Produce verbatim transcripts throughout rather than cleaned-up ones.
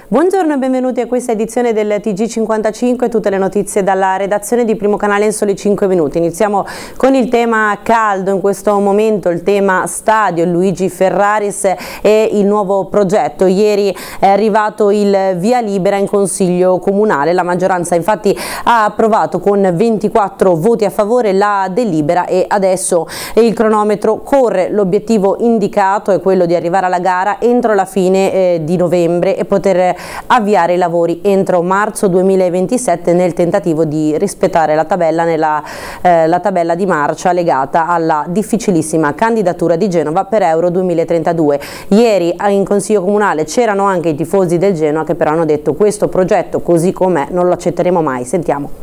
Buongiorno e benvenuti a questa edizione del T G cinquantacinque, tutte le notizie dalla redazione di Primo Canale in soli cinque minuti. Iniziamo con il tema caldo in questo momento, il tema stadio, Luigi Ferraris e il nuovo progetto. Ieri è arrivato il via libera in Consiglio Comunale, la maggioranza infatti ha approvato con ventiquattro voti a favore la delibera e adesso il cronometro corre. L'obiettivo indicato è quello di arrivare alla gara entro la fine eh, di novembre e poter avviare i lavori entro marzo duemilaventisette nel tentativo di rispettare la tabella, nella, eh, la tabella di marcia legata alla difficilissima candidatura di Genova per Euro duemilatrentadue. Ieri in Consiglio Comunale c'erano anche i tifosi del Genoa che però hanno detto questo progetto così com'è non lo accetteremo mai. Sentiamo.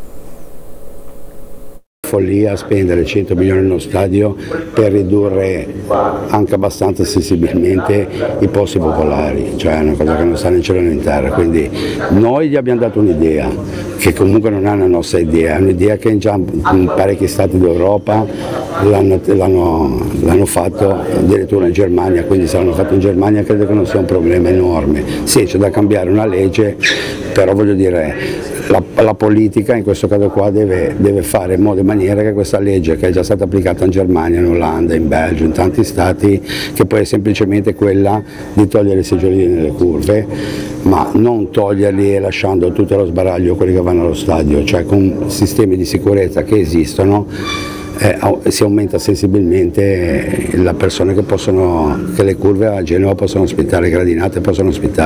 Follia spendere cento milioni in uno stadio per ridurre anche abbastanza sensibilmente i posti popolari, cioè è una cosa che non sta né in cielo né in terra, quindi noi gli abbiamo dato un'idea che comunque non è una nostra idea, è un'idea che già in parecchi stati d'Europa l'hanno, l'hanno, l'hanno fatto, addirittura in Germania, quindi se l'hanno fatto in Germania credo che non sia un problema enorme. Sì, c'è da cambiare una legge, però voglio dire La, la politica in questo caso qua deve, deve fare in modo e maniera che questa legge che è già stata applicata in Germania, in Olanda, in Belgio, in tanti stati, che poi è semplicemente quella di togliere i seggiolini nelle curve, ma non toglierli e lasciando tutto lo sbaraglio quelli che vanno allo stadio, cioè con sistemi di sicurezza che esistono. Eh, si aumenta sensibilmente le persone che possono, che le curve a Genova possono ospitare, le gradinate possono ospitare.